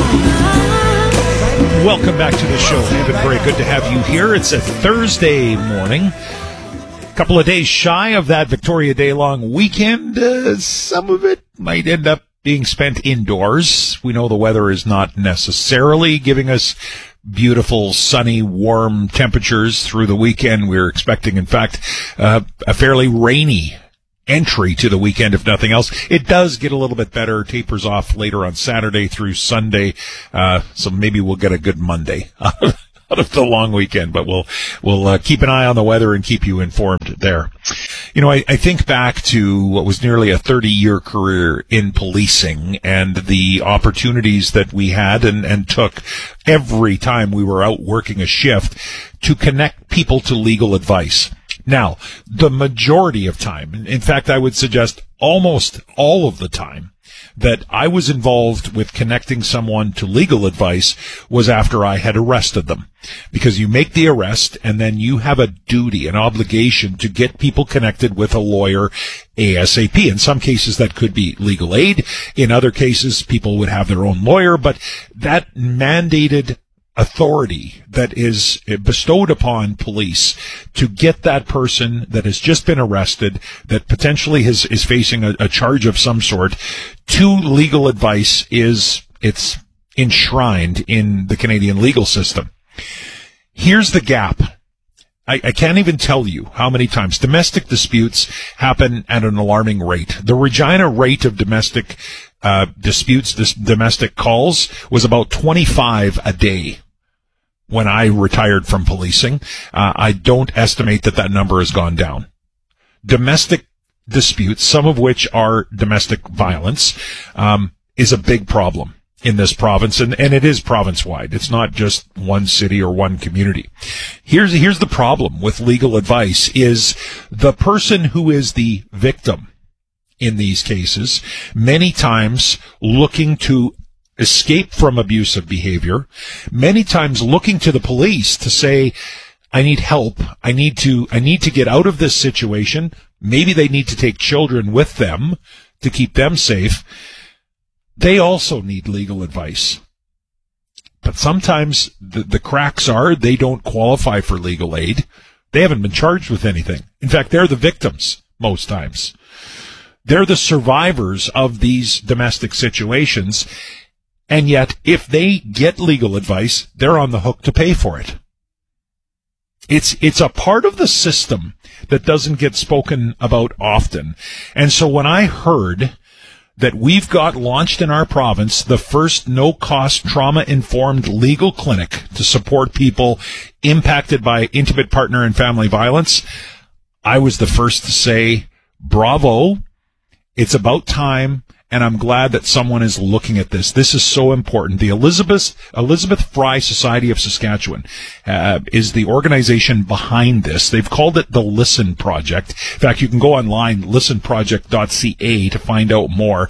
Welcome back to the show. Evan, very good to have you here. It's a Thursday morning. A couple of days shy of that Victoria Day long weekend. Some of it might end up being spent indoors. We know the weather is not necessarily giving us beautiful, sunny, warm temperatures through the weekend. We're expecting, in fact, a fairly rainy entry to the weekend, if nothing else. It does get a little bit better, tapers off later on Saturday through Sunday, so maybe we'll get a good Monday out of the long weekend, but we'll keep an eye on the weather and keep you informed there. You know, I think back to what was nearly a 30-year career in policing and the opportunities that we had and took every time we were out working a shift to connect people to legal advice. Now, the majority of time, in fact, I would suggest almost all of the time that I was involved with connecting someone to legal advice was after I had arrested them. Because you make the arrest and then you have a duty, an obligation to get people connected with a lawyer ASAP. In some cases, that could be legal aid. In other cases, people would have their own lawyer, but that mandated authority that is bestowed upon police to get that person that has just been arrested, that potentially is facing a charge of some sort, to legal advice it's enshrined in the Canadian legal system. Here's the gap. I can't even tell you how many times domestic disputes happen at an alarming rate. The Regina rate of domestic disputes, domestic calls, was about 25 a day when I retired from policing. I don't estimate that number has gone down. Domestic disputes, some of which are domestic violence, is a big problem in this province, and it is province-wide. It's not just one city or one community. Here's the problem with legal advice is the person who is the victim in these cases, many times looking to escape from abusive behavior, many times looking to the police to say, I need help. I need to get out of this situation. Maybe they need to take children with them to keep them safe. They also need legal advice. But sometimes the cracks are they don't qualify for legal aid. They haven't been charged with anything. In fact, they're the victims most times. They're the survivors of these domestic situations. And yet, if they get legal advice, they're on the hook to pay for it. It's a part of the system that doesn't get spoken about often. And so when I heard that we've got launched in our province the first no-cost trauma-informed legal clinic to support people impacted by intimate partner and family violence, I was the first to say, bravo, it's about time. And I'm glad that someone is looking at this. This is so important. The Elizabeth Fry Society of Saskatchewan is the organization behind this. They've called it the Listen Project. In fact, you can go online, listenproject.ca, to find out more.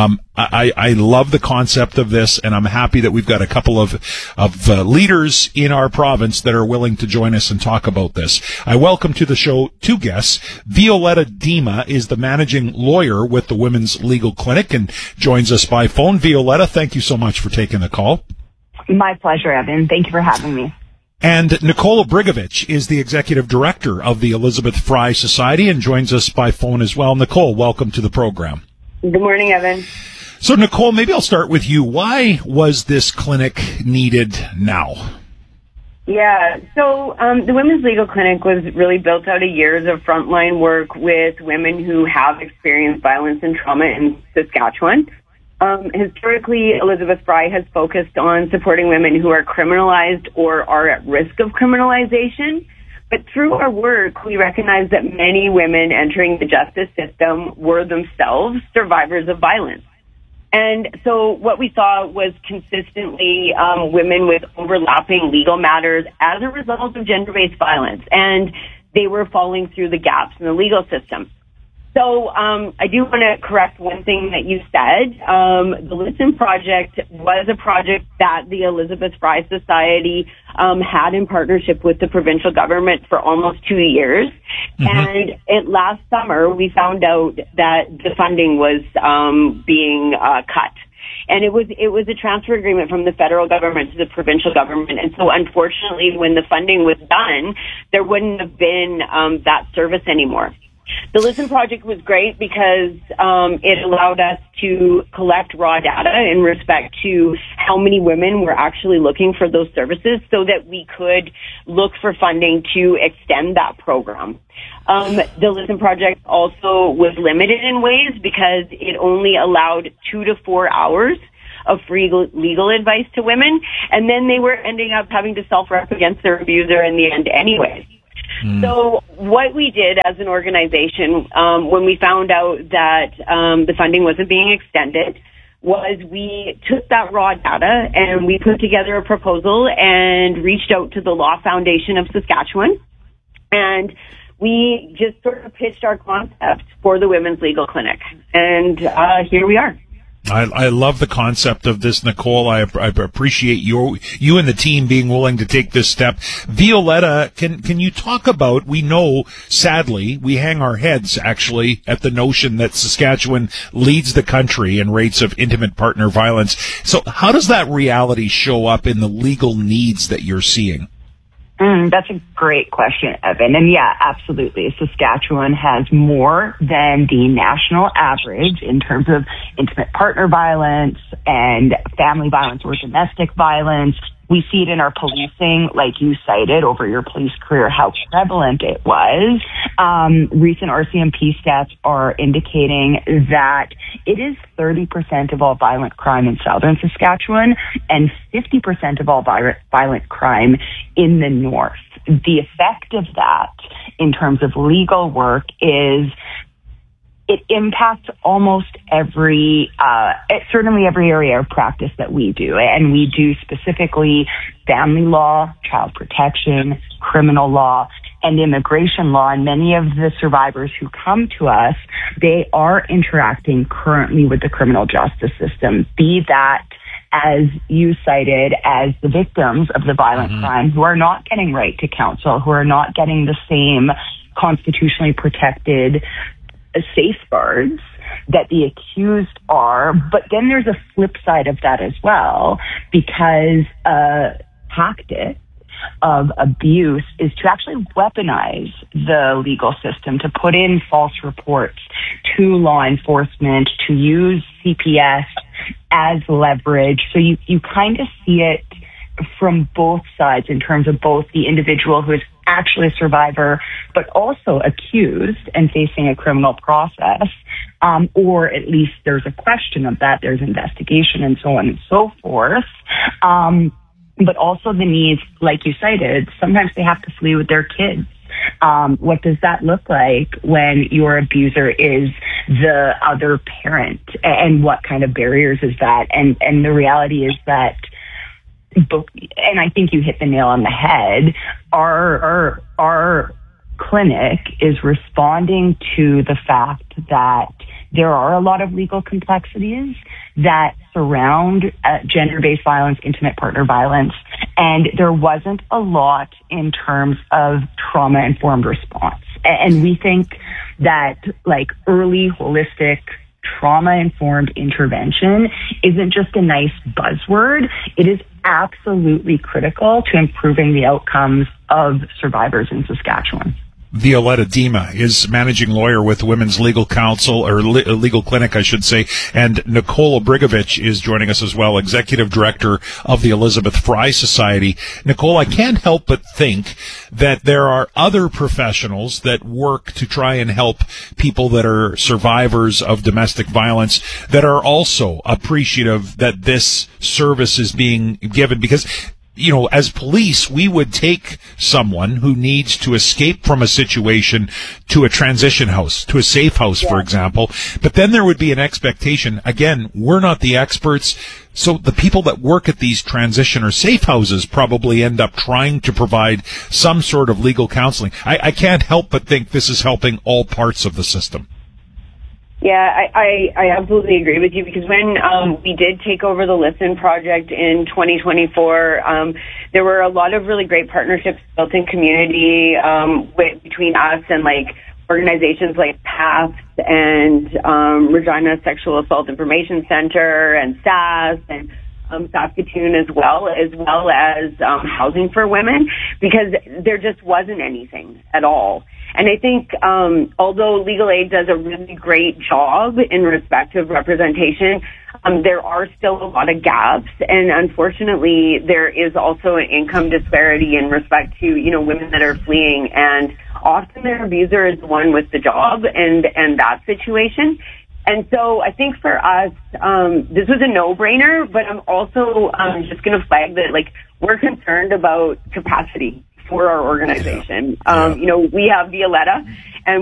I love the concept of this, and I'm happy that we've got a couple of leaders in our province that are willing to join us and talk about this. I welcome to the show two guests. Violetta Dima is the managing lawyer with the Women's Legal Clinic and joins us by phone. Violetta, thank you so much for taking the call. My pleasure, Evan. Thank you for having me. And Nicole Brigovich is the executive director of the Elizabeth Fry Society and joins us by phone as well. Nicole, welcome to the program. Good morning, Evan. So, Nicole, maybe I'll start with you. Why was this clinic needed now? Yeah, so the Women's Legal Clinic was really built out of years of frontline work with women who have experienced violence and trauma in Saskatchewan. Historically, Elizabeth Fry has focused on supporting women who are criminalized or are at risk of criminalization. But through our work, we recognize that many women entering the justice system were themselves survivors of violence. And so what we saw was consistently women with overlapping legal matters as a result of gender-based violence, and they were falling through the gaps in the legal system. So I do want to correct one thing that you said. The Listen Project was a project that the Elizabeth Fry Society had in partnership with the provincial government for almost 2 years. Mm-hmm. And last summer, we found out that the funding was being cut. And it was a transfer agreement from the federal government to the provincial government. And so unfortunately, when the funding was done, there wouldn't have been that service anymore. The Listen Project was great because it allowed us to collect raw data in respect to how many women were actually looking for those services so that we could look for funding to extend that program. The Listen Project also was limited in ways because it only allowed 2 to 4 hours of free legal advice to women, and then they were ending up having to self-rep against their abuser in the end anyways. So what we did as an organization, when we found out that the funding wasn't being extended, was we took that raw data and we put together a proposal and reached out to the Law Foundation of Saskatchewan. And we just sort of pitched our concept for the Women's Legal Clinic. And here we are. I love the concept of this, Nicole. I appreciate you and the team being willing to take this step. Violetta, can you talk about, we know, sadly, we hang our heads actually at the notion that Saskatchewan leads the country in rates of intimate partner violence. So how does that reality show up in the legal needs that you're seeing? That's a great question, Evan. And yeah, absolutely. Saskatchewan has more than the national average in terms of intimate partner violence and family violence or domestic violence. We see it in our policing, like you cited over your police career, how prevalent it was. Recent RCMP stats are indicating that it is 30% of all violent crime in southern Saskatchewan and 50% of all violent crime in the north. The effect of that in terms of legal work is it impacts almost certainly every area of practice that we do. And we do specifically family law, child protection, criminal law, and immigration law. And many of the survivors who come to us, they are interacting currently with the criminal justice system, be that, as you cited, as the victims of the violent crime who are not getting right to counsel, who are not getting the same constitutionally protected safeguards that the accused are. But then there's a flip side of that as well, because a tactic of abuse is to actually weaponize the legal system, to put in false reports to law enforcement, to use CPS as leverage. So you kind of see it from both sides in terms of both the individual who is actually a survivor, but also accused and facing a criminal process, or at least there's a question of that, there's investigation and so on and so forth. But also the needs, like you cited, sometimes they have to flee with their kids. What does that look like when your abuser is the other parent? And what kind of barriers is that? And the reality is that, and I think you hit the nail on the head, our clinic is responding to the fact that there are a lot of legal complexities that surround gender-based violence, intimate partner violence, and there wasn't a lot in terms of trauma-informed response. And we think that like early holistic trauma-informed intervention isn't just a nice buzzword. It is absolutely critical to improving the outcomes of survivors in Saskatchewan. Violetta Dima is managing lawyer with Women's Legal Counsel, or Legal Clinic, I should say, and Nicole Obrigovich is joining us as well, Executive Director of the Elizabeth Fry Society. Nicole, I can't help but think that there are other professionals that work to try and help people that are survivors of domestic violence that are also appreciative that this service is being given, because you know, as police, we would take someone who needs to escape from a situation to a transition house, to a safe house, for example. But then there would be an expectation. Again, we're not the experts. So the people that work at these transition or safe houses probably end up trying to provide some sort of legal counseling. I can't help but think this is helping all parts of the system. Yeah, I absolutely agree with you, because when we did take over the Listen Project in 2024, there were a lot of really great partnerships built in community between us and like organizations like PATH and Regina Sexual Assault Information Center and SAS and Saskatoon as well as Housing for Women, because there just wasn't anything at all. And I think although Legal Aid does a really great job in respect of representation, there are still a lot of gaps, and unfortunately there is also an income disparity in respect to, you know, women that are fleeing, and often their abuser is the one with the job and that situation. And so I think for us, this was a no-brainer, but I'm also just going to flag that, like, we're concerned about capacity for our organization. You know, we have Violetta, and